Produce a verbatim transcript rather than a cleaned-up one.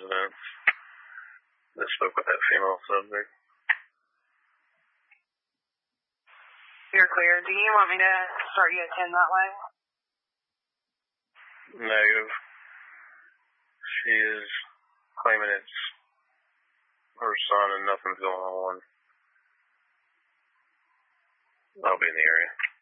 residence. Just spoke with that female subject. You're clear. Do you want me to start you at ten that way? Negative. She is claiming it's her son and nothing's going on. I'll be in the area.